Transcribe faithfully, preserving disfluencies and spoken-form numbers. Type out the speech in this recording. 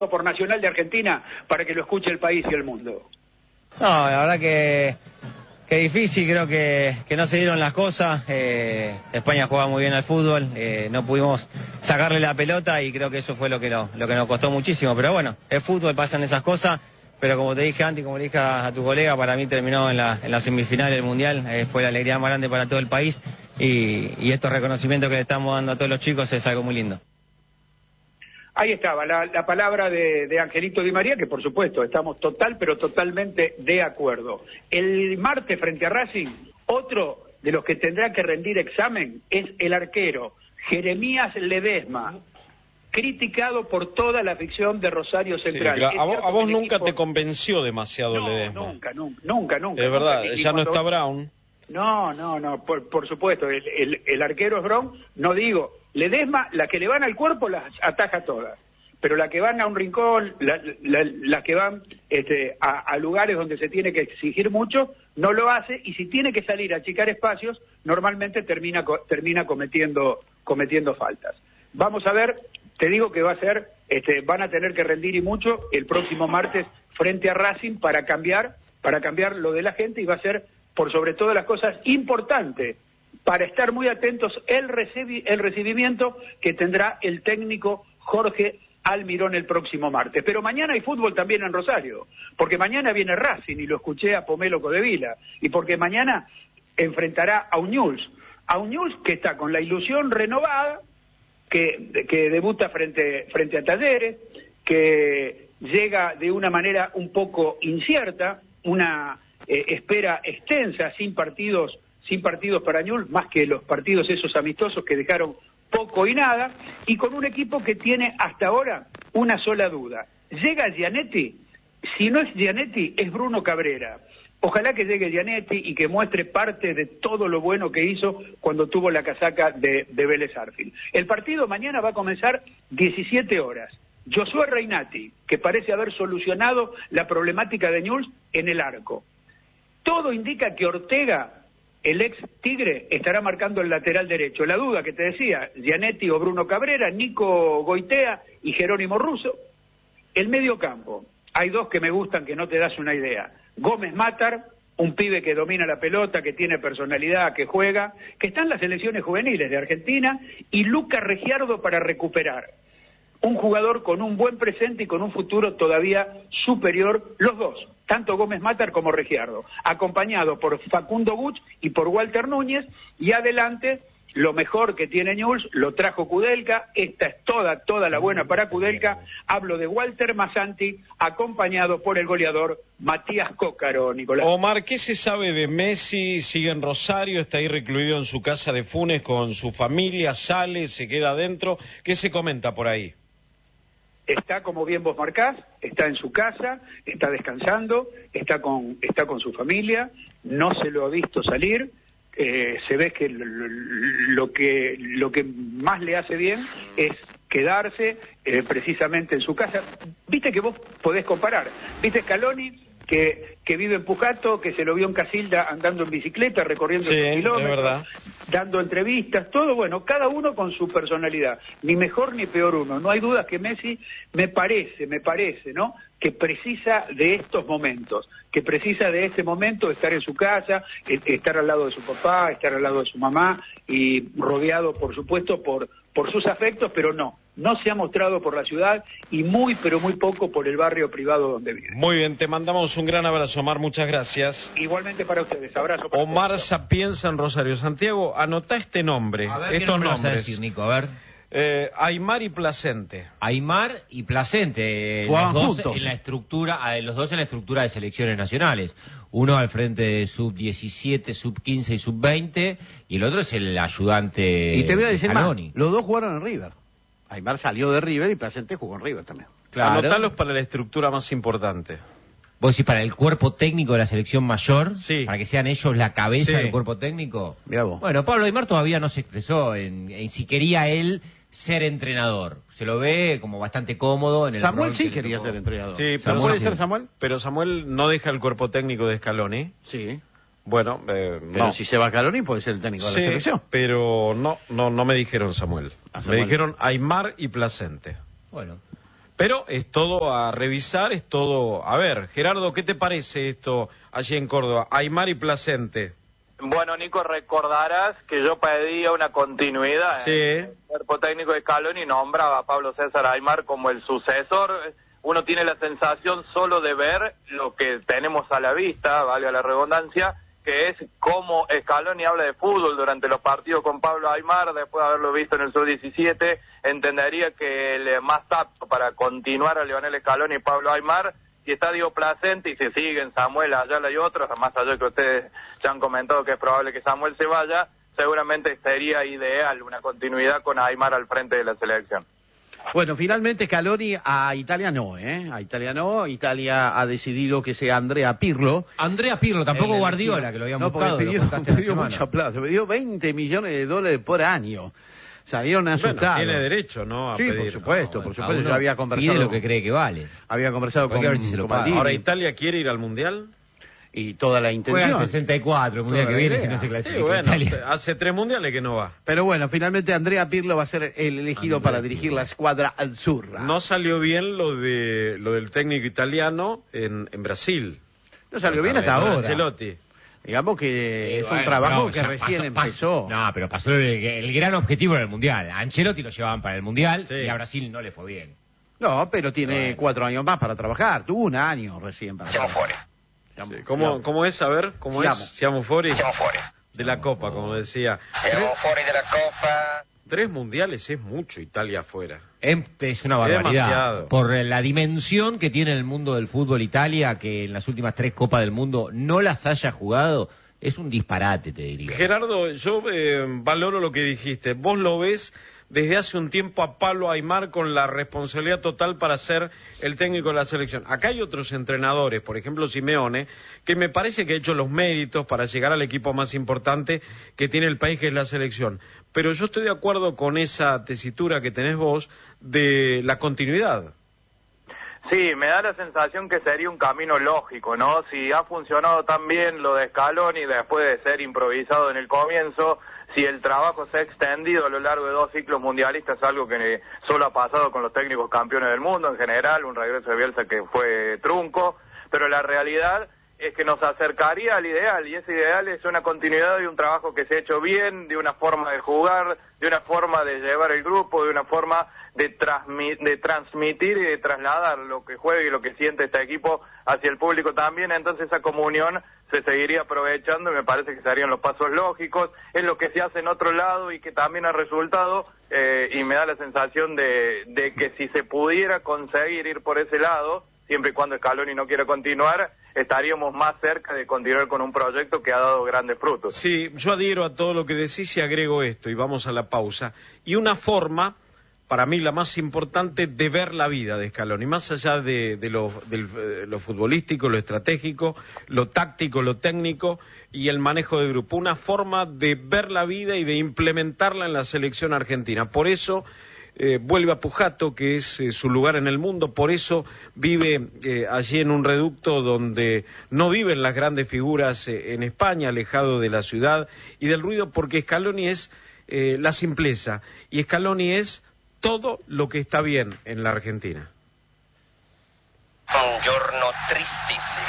por Nacional de Argentina para que lo escuche el país y el mundo. No, la verdad que, que difícil, creo que, que no se dieron las cosas. Eh, España juega muy bien al fútbol, eh, no pudimos sacarle la pelota y creo que eso fue lo que, no, lo que nos costó muchísimo. Pero bueno, es fútbol, pasan esas cosas. Pero como te dije antes, como le dije a, a tu colega, para mí terminó en la, en la semifinal del Mundial, eh, fue la alegría más grande para todo el país y, y estos reconocimientos que le estamos dando a todos los chicos es algo muy lindo. Ahí estaba la, la palabra de, de Angelito Di María, que por supuesto estamos total pero totalmente de acuerdo. El martes frente a Racing, otro de los que tendrá que rendir examen es el arquero Jeremías Ledesma, criticado por toda la afición de Rosario Central. Sí, a vos, a vos nunca equipo... te convenció demasiado no, Ledesma. Nunca, nunca, nunca, nunca. Es verdad, nunca. ya cuando... no está Brown. No, no, no, por, por supuesto, el, el, el arquero es Brown, no digo, Ledesma, la que le van al cuerpo las ataja todas, pero la que van a un rincón, las la, la que van este, a, a lugares donde se tiene que exigir mucho, no lo hace, y si tiene que salir a achicar espacios, normalmente termina, termina cometiendo, cometiendo faltas. Vamos a ver, te digo que va a ser, este, van a tener que rendir y mucho el próximo martes frente a Racing para cambiar, para cambiar lo de la gente, y va a ser por sobre todas las cosas importante para estar muy atentos el, recibi el recibimiento que tendrá el técnico Jorge Almirón el próximo martes. Pero mañana hay fútbol también en Rosario, porque mañana viene Racing, y lo escuché a Pomelo Codevila, y porque mañana enfrentará a Newell's, a Newell's que está con la ilusión renovada, que, que debuta frente, frente a Talleres, que llega de una manera un poco incierta, una eh, espera extensa, sin partidos, sin partidos para Newell's, más que los partidos esos amistosos que dejaron poco y nada, y con un equipo que tiene hasta ahora una sola duda. ¿Llega Gianetti? Si no es Gianetti, es Bruno Cabrera. Ojalá que llegue Gianetti y que muestre parte de todo lo bueno que hizo cuando tuvo la casaca de, de Vélez Sarsfield. El partido mañana va a comenzar diecisiete horas. Josué Reinati, que parece haber solucionado la problemática de Newell's en el arco. Todo indica que Ortega, el ex Tigre, estará marcando el lateral derecho. La duda que te decía, Gianetti o Bruno Cabrera, Nico Goitea y Jerónimo Russo. El medio campo, hay dos que me gustan que no te das una idea. Gómez Matar, un pibe que domina la pelota, que tiene personalidad, que juega, que está en las selecciones juveniles de Argentina, y Lucas Regiardo para recuperar. Un jugador con un buen presente y con un futuro todavía superior, los dos, tanto Gómez Matar como Regiardo, acompañado por Facundo Buch y por Walter Núñez, y adelante, lo mejor que tiene Newell's, lo trajo Kudelka, esta es toda, toda la buena para Kudelka, hablo de Walter Massanti, acompañado por el goleador Matías Cócaro, Nicolás. Omar, ¿qué se sabe de Messi? Sigue en Rosario, está ahí recluido en su casa de Funes con su familia, sale, se queda adentro, ¿qué se comenta por ahí? Está, como bien vos marcás, está en su casa, está descansando, está con, está con su familia, no se lo ha visto salir, eh, se ve que lo, lo que lo que más le hace bien es quedarse eh, precisamente en su casa. Viste que vos podés comparar, viste Scaloni, que, que vive en Pujato, que se lo vio en Casilda andando en bicicleta, recorriendo sí, esos kilómetros, dando entrevistas, todo, bueno, cada uno con su personalidad, ni mejor ni peor uno. No hay duda que Messi, me parece, me parece, ¿no?, que precisa de estos momentos, que precisa de este momento, estar en su casa, estar al lado de su papá, estar al lado de su mamá, y rodeado, por supuesto, por, por sus afectos, pero no, no se ha mostrado por la ciudad, y muy, pero muy poco por el barrio privado donde vive. Muy bien, te mandamos un gran abrazo, Omar, muchas gracias. Igualmente para ustedes, abrazo. Para Omar ustedes. Sapienza en Rosario. Santiago, anotá este nombre, a ver, estos ¿qué nombre nombres. vas a decir, Nico? A ver. Eh, Aymar y Placente. Aymar y Placente, eh, los dos juntos en la estructura, eh, los dos en la estructura de selecciones nacionales. Uno al frente de sub diecisiete, sub quince y sub veinte, y el otro es el ayudante. Y te voy a decir más, Scaloni. los dos jugaron en River. Aymar salió de River y Placente jugó en River también. Claro. Anotalos para la estructura más importante. ¿Vos decís para el cuerpo técnico de la selección mayor? Sí. ¿Para que sean ellos la cabeza sí. del cuerpo técnico? Mirá vos. Bueno, Pablo Aymar todavía no se expresó en, en si quería él ser entrenador. Se lo ve como bastante cómodo en el Samuel rol sí que quería tocó. ser entrenador. Sí, pero ¿Puede sí. ser Samuel? Pero Samuel no deja el cuerpo técnico de Scaloni. Sí. Bueno, eh, Pero no. si se va Scaloni puede ser el técnico de Sí, la selección. pero no, no, no me dijeron Samuel. ¿A Me Samuel? dijeron Aymar y Placente. Bueno. Pero es todo a revisar, es todo... A ver, Gerardo, ¿qué te parece esto allí en Córdoba? Aimar y Placente. Bueno, Nico, recordarás que yo pedía una continuidad. Sí. En el cuerpo técnico de Scaloni nombraba a Pablo César Aimar como el sucesor. Uno tiene la sensación solo de ver lo que tenemos a la vista, valga la redundancia, que es cómo Scaloni habla de fútbol durante los partidos con Pablo Aimar, después de haberlo visto en el sub diecisiete, entendería que el más apto para continuar a Lionel Scaloni y Pablo Aimar, si está Diego Placente y se siguen Samuel Ayala y otros, más allá de que ustedes ya han comentado que es probable que Samuel se vaya, seguramente sería ideal una continuidad con Aimar al frente de la selección. Bueno, finalmente Scaloni a Italia no, ¿eh? A Italia no, Italia ha decidido que sea Andrea Pirlo. Andrea Pirlo, tampoco Guardiola, que lo habíamos no, buscado. Pidió, pidió mucha plata, pidió veinte millones de dólares por año. Salieron asustados. Bueno, tiene derecho, ¿no? A sí, pedir. por supuesto, no, por supuesto. Yo había había conversado. Pide lo que cree que vale. Había conversado con, ver si se lo con Maldini. Ahora, ¿Italia quiere ir al Mundial? Y toda la intención. Juega el sesenta y cuatro, el mundial Toda que la viene, idea. si no se clasifica Sí, bueno, Italia. hace tres mundiales que no va. Pero bueno, finalmente Andrea Pirlo va a ser el elegido Andrea para dirigir Pirlo. la escuadra azzurra. No salió bien lo de lo del técnico italiano en, en Brasil. No salió bien hasta Con ahora. Ancelotti. Digamos que es un Bueno, trabajo no, que ya recién pasó- empezó. pasó- No, pero pasó el, el gran objetivo en el mundial. A Ancelotti lo llevaban para el mundial Sí. y a Brasil no le fue bien. No, pero tiene Bueno. cuatro años más para trabajar. Tuvo un año recién para Siamo trabajar. fuori. Sí, ¿Cómo, ¿Cómo es? A ver, ¿cómo Sigamos. es? Siamo fuori. Siamo fuori. De la Copa, como decía. Siamo Tres, fuori della Coppa. tres mundiales es mucho Italia afuera. Em- Es una Es barbaridad. demasiado. Por la dimensión que tiene el mundo del fútbol Italia, que en las últimas tres Copas del Mundo no las haya jugado, es un disparate, te diría. Gerardo, yo eh, valoro lo que dijiste. Vos lo ves desde hace un tiempo a Pablo Aimar con la responsabilidad total para ser el técnico de la selección. Acá hay otros entrenadores, por ejemplo Simeone, que me parece que ha hecho los méritos para llegar al equipo más importante que tiene el país, que es la selección. Pero yo estoy de acuerdo con esa tesitura que tenés vos de la continuidad. Sí, me da la sensación que sería un camino lógico, ¿no? Si ha funcionado tan bien lo de Scaloni después de ser improvisado en el comienzo, si el trabajo se ha extendido a lo largo de dos ciclos mundialistas, algo que solo ha pasado con los técnicos campeones del mundo en general, un regreso de Bielsa que fue trunco, pero la realidad es que nos acercaría al ideal, y ese ideal es una continuidad de un trabajo que se ha hecho bien, de una forma de jugar, de una forma de llevar el grupo, de una forma de, transmi- de transmitir y de trasladar lo que juega y lo que siente este equipo hacia el público también. Entonces esa comunión se seguiría aprovechando y me parece que serían los pasos lógicos, es lo que se hace en otro lado y que también ha resultado, eh, y me da la sensación de, de que si se pudiera conseguir ir por ese lado, siempre y cuando Scaloni no quiera continuar, estaríamos más cerca de continuar con un proyecto que ha dado grandes frutos. Sí, yo adhiero a todo lo que decís y agrego esto, y vamos a la pausa. Y una forma, para mí la más importante, de ver la vida de Scaloni, más allá de, de, lo, del, de lo futbolístico, lo estratégico, lo táctico, lo técnico y el manejo de grupo. Una forma de ver la vida y de implementarla en la selección argentina. Por eso Eh, vuelve a Pujato, que es eh, su lugar en el mundo, por eso vive eh, allí en un reducto donde no viven las grandes figuras eh, en España, alejado de la ciudad y del ruido, porque Scaloni es eh, la simpleza y Scaloni es todo lo que está bien en la Argentina. Un giorno tristissimo.